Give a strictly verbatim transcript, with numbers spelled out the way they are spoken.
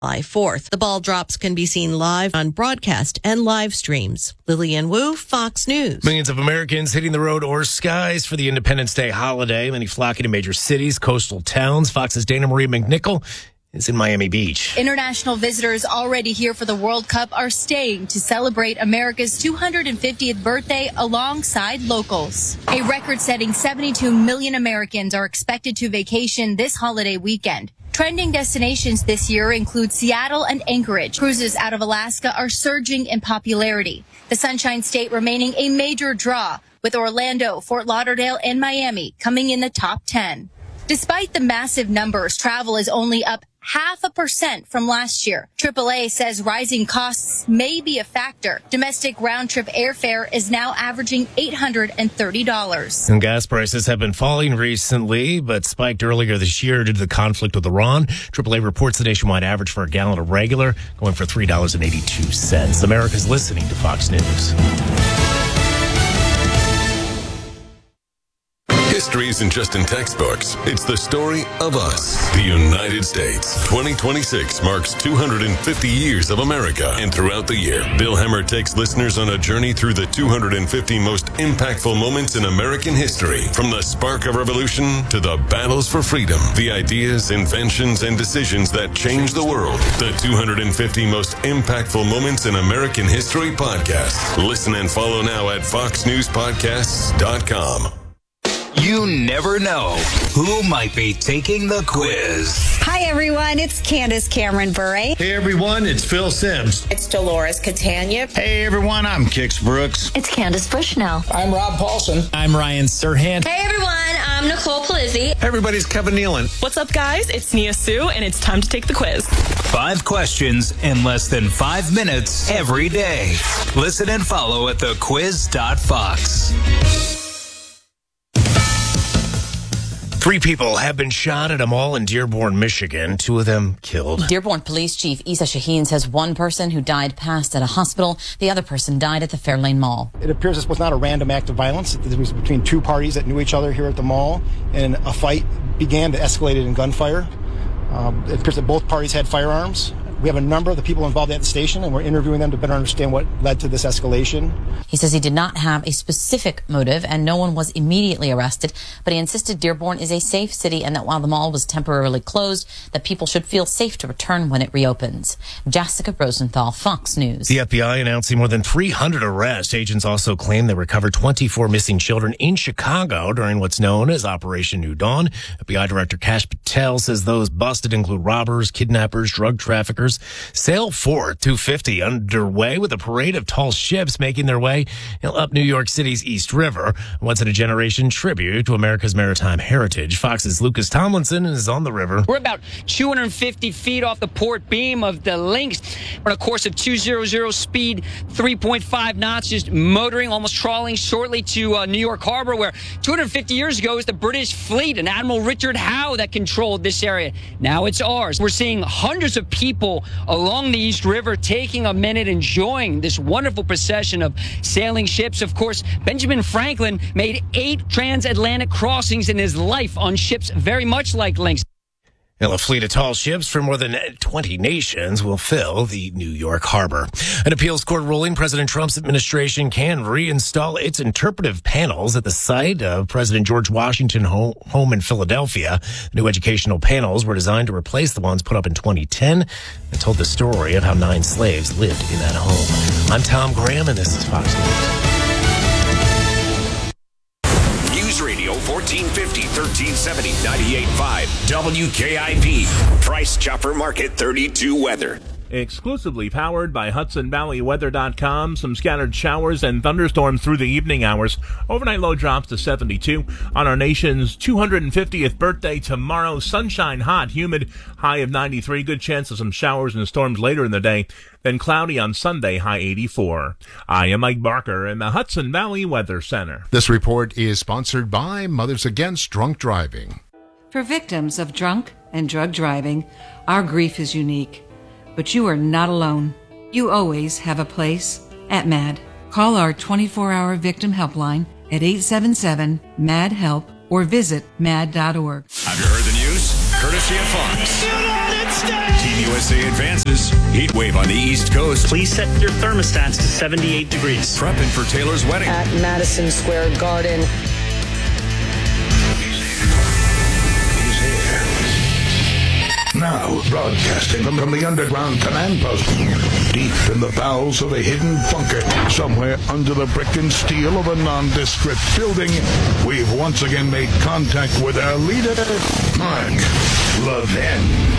July fourth. The ball drops can be seen live on broadcast and live streams. Lillian Wu, Fox News. Millions of Americans hitting the road or skies for the Independence Day holiday. Many flocking to major cities, coastal towns. Fox's Dana Marie McNichol is in Miami Beach. International visitors already here for the World Cup are staying to celebrate America's two hundred fiftieth birthday alongside locals. A record-setting seventy-two million Americans are expected to vacation this holiday weekend. Trending destinations this year include Seattle and Anchorage. Cruises out of Alaska are surging in popularity. The Sunshine State remaining a major draw, with Orlando, Fort Lauderdale, and Miami coming in the top ten. Despite the massive numbers, travel is only up half a percent from last year. triple A says rising costs may be a factor. Domestic round-trip airfare is now averaging eight hundred thirty dollars. And gas prices have been falling recently, but spiked earlier this year due to the conflict with Iran. triple A reports the nationwide average for a gallon of regular going for three dollars and eighty-two cents. America's listening to Fox News. History isn't just in textbooks. It's the story of us, the United States. twenty twenty-six marks two hundred fifty years of America. And throughout the year, Bill Hemmer takes listeners on a journey through the two hundred fifty most impactful moments in American history. From the spark of revolution to the battles for freedom, the ideas, inventions, and decisions that changed the world. The two hundred fifty most impactful moments in American history podcast. Listen and follow now at fox news podcasts dot com. You never know who might be taking the quiz. Hi, everyone. It's Candace Cameron Bure. Hey, everyone. It's Phil Sims. It's Dolores Catania. Hey, everyone. I'm Kix Brooks. It's Candace Bushnell. I'm Rob Paulson. I'm Ryan Serhant. Hey, everyone. I'm Nicole Palizzi. Hey, everybody's Kevin Nealon. What's up, guys? It's Nia Sue, and it's time to take the quiz. Five questions in less than five minutes every day. Listen and follow at the quiz dot fox. Three people have been shot at a mall in Dearborn, Michigan. Two of them killed. Dearborn Police Chief Isa Shaheen says one person who died passed at a hospital. The other person died at the Fairlane Mall. It appears this was not a random act of violence. It was between two parties that knew each other here at the mall, and a fight began that escalated in gunfire. Um, it appears that both parties had firearms. We have a number of the people involved at the station, and we're interviewing them to better understand what led to this escalation. He says he did not have a specific motive, and no one was immediately arrested, but he insisted Dearborn is a safe city and that while the mall was temporarily closed, that people should feel safe to return when it reopens. Jessica Rosenthal, Fox News. The F B I announcing more than three hundred arrests. Agents also claim they recovered twenty-four missing children in Chicago during what's known as Operation New Dawn. F B I Director Kash Patel says those busted include robbers, kidnappers, drug traffickers. Sail Fort two fifty underway with a parade of tall ships making their way up New York City's East River. Once in a generation tribute to America's maritime heritage. Fox's Lucas Tomlinson is on the river. We're about two hundred fifty feet off the port beam of the Lynx. We're on a course of two hundred, speed three point five knots, just motoring, almost trawling shortly to uh, New York Harbor, where two hundred fifty years ago it was the British fleet and Admiral Richard Howe that controlled this area. Now it's ours. We're seeing hundreds of people along the East River taking a minute, enjoying this wonderful procession of sailing ships. Of course, Benjamin Franklin made eight transatlantic crossings in his life on ships very much like Lynx. A fleet of tall ships from more than twenty nations will fill the New York harbor. An appeals court ruling President Trump's administration can reinstall its interpretive panels at the site of President George Washington home in Philadelphia. The new educational panels were designed to replace the ones put up in twenty ten and told the story of how nine slaves lived in that home. I'm Tom Graham, and this is Fox News. Radio fourteen fifty, thirteen seventy, ninety-eight point five W K I P. Price Chopper Market thirty-two weather. Exclusively powered by Hudson Valley Weather dot com. Some scattered showers and thunderstorms through the evening hours. Overnight low drops to seventy-two. On our nation's two hundred fiftieth birthday tomorrow, sunshine, hot, humid, high of ninety-three. Good chance of some showers and storms later in the day. Then cloudy on Sunday, high eighty-four. I am Mike Barker in the Hudson Valley Weather Center. This report is sponsored by Mothers Against Drunk Driving. For victims of drunk and drug driving, our grief is unique. But you are not alone. You always have a place at MAD. Call our twenty-four hour victim helpline at eight seven seven, M A D, HELP or visit mad dot org. Have you heard the news? courtesy of Fox. United States! Team U S A advances. Heat wave on the East Coast. Please set your thermostats to seventy-eight degrees. Prepping for Taylor's wedding. At Madison Square Garden. Now, broadcasting from, from the underground command post, deep in the bowels of a hidden bunker, somewhere under the brick and steel of a nondescript building, we've once again made contact with our leader, Mark Levin.